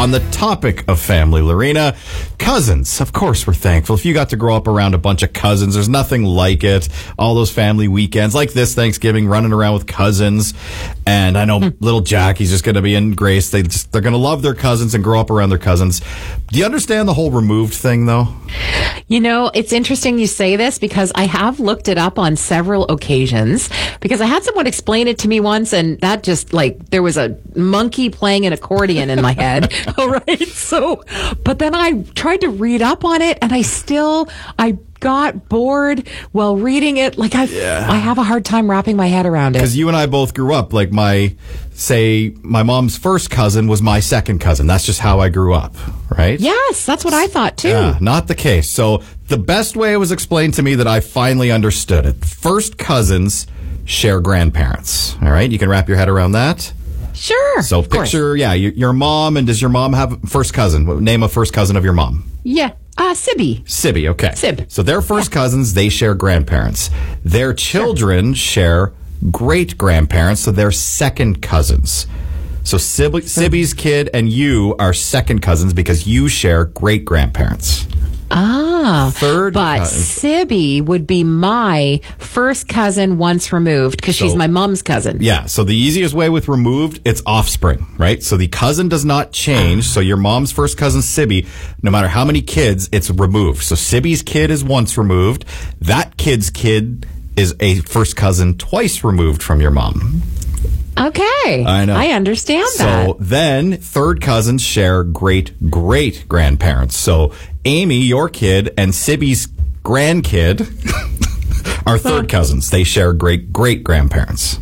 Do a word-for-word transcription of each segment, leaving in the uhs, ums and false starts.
On the topic of family, Lorena, cousins. Of course, we're thankful. If you got to grow up around a bunch of cousins, there's nothing like it. All those family weekends, like this Thanksgiving, running around with cousins. And I know mm. little Jackie's just going to be in Grace. They just, they're going to love their cousins and grow up around their cousins. Do you understand the whole removed thing, though? You know, it's interesting you say this because I have looked it up on several occasions because I had someone explain it to me once and that just like there was a monkey playing an accordion in my head. All right. So, but then I tried to read up on it and I still, I got bored while reading it. Like I, yeah. I have a hard time wrapping my head around it. Because you and I both grew up. Like my, say, my mom's first cousin was my second cousin. That's just how I grew up, right? Yes, that's what I thought too. Yeah, not the case. So the best way it was explained to me that I finally understood it. First cousins share grandparents. All right, you can wrap your head around that. Sure. So picture, course. yeah, your, your mom, and does your mom have first cousin? Name a first cousin of your mom. Yeah. Uh, Sibby. Sibby, okay. Sib. So they're first yeah. cousins, they share grandparents. Their children sure. share great-grandparents, so they're second cousins. So Sib- Sibby's kid and you are second cousins because you share great-grandparents. Ah, third but cousin. Sibby would be my first cousin once removed because so, she's my mom's cousin. Yeah, so the easiest way with removed, it's offspring, right? So the cousin does not change. So your mom's first cousin, Sibby, no matter how many kids, it's removed. So Sibby's kid is once removed. That kid's kid is a first cousin twice removed from your mom. Okay. I know. I understand that. So then third cousins share great great grandparents. So Amy, your kid, and Sibby's grandkid are third cousins. They share great great grandparents.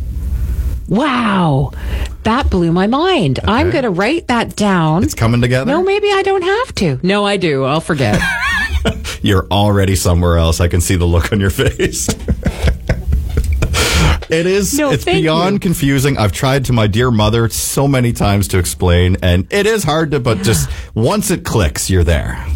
Wow. That blew my mind. Okay. I'm going to write that down. It's coming together? No, maybe I don't have to. No, I do. I'll forget. You're already somewhere else. I can see the look on your face. It is. No, it's beyond you. confusing. I've tried to my dear mother so many times to explain, and it is hard to, but yeah. just once it clicks, you're there.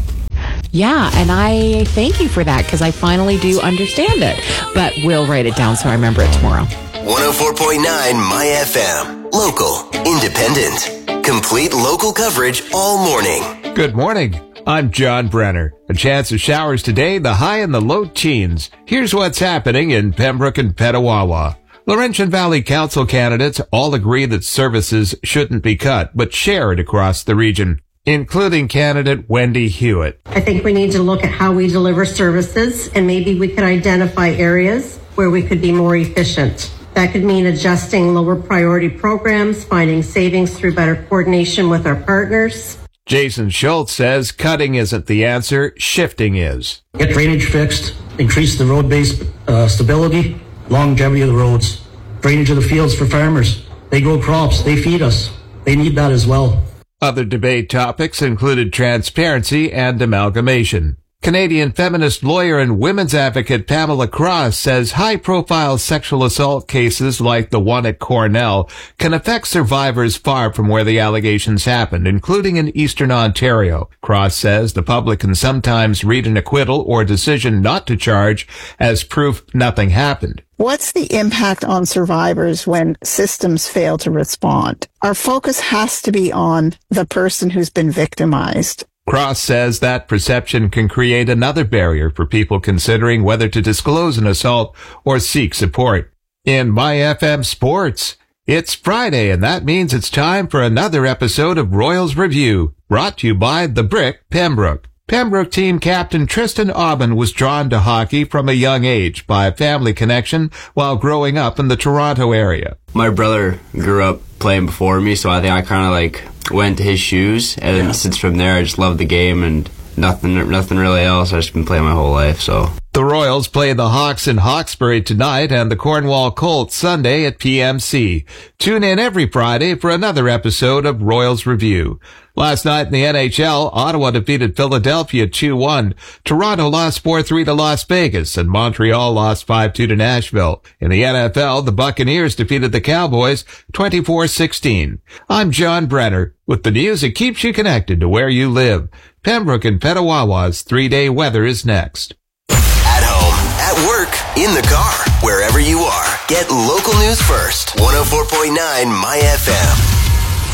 Yeah, and I thank you for that because I finally do understand it. But we'll write it down so I remember it tomorrow. one oh four point nine My F M. Local, independent, complete local coverage all morning. Good morning. I'm John Brenner. A chance of showers today, the high in the low teens. Here's what's happening in Pembroke and Petawawa. Laurentian Valley Council candidates all agree that services shouldn't be cut, but shared across the region, including candidate Wendy Hewitt. I think we need to look at how we deliver services, and maybe we could identify areas where we could be more efficient. That could mean adjusting lower priority programs, finding savings through better coordination with our partners. Jason Schultz says cutting isn't the answer, shifting is. Get drainage fixed, increase the road-based uh, stability, longevity of the roads, drainage of the fields for farmers. They grow crops, they feed us. They need that as well. Other debate topics included transparency and amalgamation. Canadian feminist lawyer and women's advocate Pamela Cross says high-profile sexual assault cases like the one at Cornell can affect survivors far from where the allegations happened, including in Eastern Ontario. Cross says the public can sometimes read an acquittal or decision not to charge as proof nothing happened. What's the impact on survivors when systems fail to respond? Our focus has to be on the person who's been victimized. Cross says that perception can create another barrier for people considering whether to disclose an assault or seek support. In My F M Sports, it's Friday, and that means it's time for another episode of Royals Review, brought to you by The Brick Pembroke. Pembroke team captain Tristan Aubin was drawn to hockey from a young age by a family connection while growing up in the Toronto area. My brother grew up playing before me, so I think I kind of like went to his shoes, and yeah. since from there I just loved the game and nothing nothing really else. I've just been playing my whole life. So the Royals play the Hawks in Hawkesbury tonight and the Cornwall Colts Sunday at P M C. Tune in every Friday for another episode of Royals Review. Last night in the N H L, Ottawa defeated Philadelphia two one. Toronto lost four three to Las Vegas, and Montreal lost five two to Nashville. In the N F L, the Buccaneers defeated the Cowboys twenty-four sixteen. I'm John Brenner with the news that keeps you connected to where you live. Pembroke and Petawawa's three-day weather is next. At home, at work, in the car, wherever you are, get local news first. one oh four point nine My F M.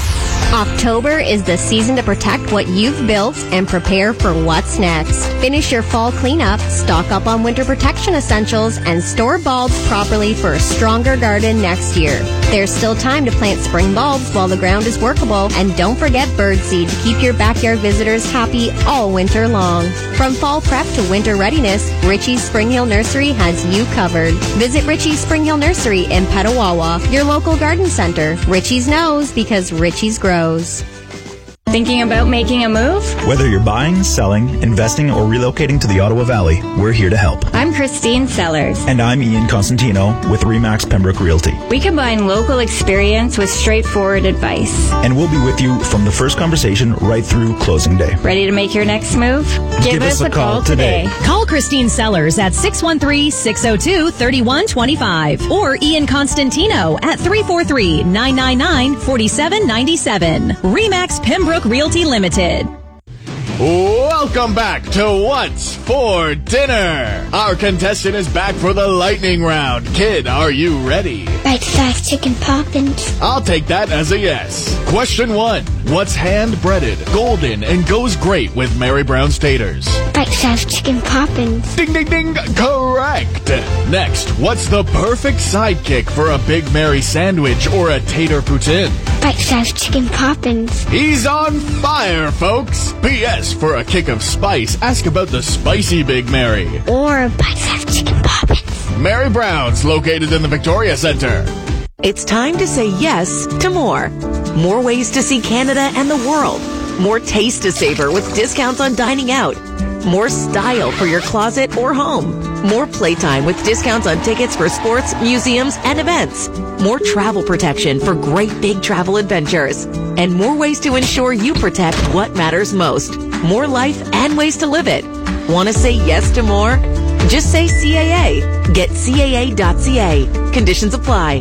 October is the season to protect what you've built and prepare for what's next. Finish your fall cleanup, stock up on winter protection essentials, and store bulbs properly for a stronger garden next year. There's still time to plant spring bulbs while the ground is workable, and don't forget birdseed to keep your backyard visitors happy all winter long. From fall prep to winter readiness, Richie's Spring Hill Nursery has you covered. Visit Richie's Spring Hill Nursery in Petawawa, your local garden center. Richie's knows because Richie's grows. Thinking about making a move? Whether you're buying, selling, investing, or relocating to the Ottawa Valley, we're here to help. I'm Christine Sellers. And I'm Ian Constantino with Remax Pembroke Realty. We combine local experience with straightforward advice. And we'll be with you from the first conversation right through closing day. Ready to make your next move? Give, Give us, us a call, call today. today. Call Christine Sellers at six one three, six zero two, three one two five or Ian Constantino at three four three, nine nine nine, four seven nine seven. Remax Pembroke Realty Limited. Welcome back to What's for Dinner. Our contestant is back for the lightning round. Kid, are you ready? Bite-sized chicken poppins. I'll take that as a yes. Question one. What's hand-breaded, golden, and goes great with Mary Brown's taters? Bite-sized chicken poppins. Ding, ding, ding. Correct. Next, what's the perfect sidekick for a Big Mary sandwich or a tater poutine? Bite-sized chicken poppins. He's on fire, folks. P S. For a kick of spice, ask about the spicy Big Mary. Or bite-sized chicken poppins. Mary Brown's, located in the Victoria Centre. It's time to say yes to more. More ways to see Canada and the world. More taste to savor with discounts on dining out. More style for your closet or home. More playtime with discounts on tickets for sports, museums, and events. More travel protection for great big travel adventures. And more ways to ensure you protect what matters most. More life and ways to live it. Want to say yes to more? Just say C A A. Get C A A dot C A. Conditions apply.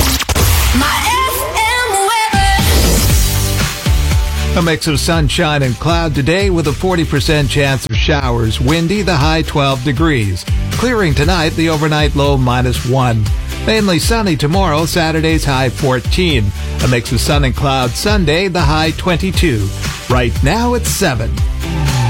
A mix of sunshine and cloud today with a forty percent chance of showers. Windy, the high twelve degrees. Clearing tonight, the overnight low minus one. Mainly sunny tomorrow, Saturday's high fourteen. A mix of sun and cloud Sunday, the high twenty-two. Right now it's seven.